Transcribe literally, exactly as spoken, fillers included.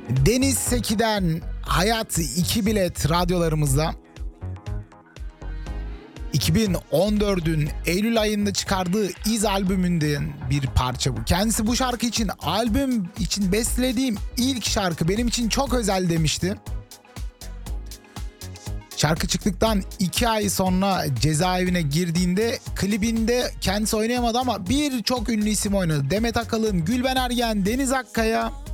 Deniz Seki'den Hayat iki bilet radyolarımızda. iki bin on dördün Eylül ayında çıkardığı İz albümünden bir parça bu. Kendisi bu şarkı için, albüm için bestelediğim ilk şarkı, benim için çok özel demişti. Şarkı çıktıktan iki ay sonra cezaevine girdiğinde klibinde kendisi oynayamadı ama birçok ünlü isim oynadı. Demet Akalın, Gülben Ergen, Deniz Akkaya.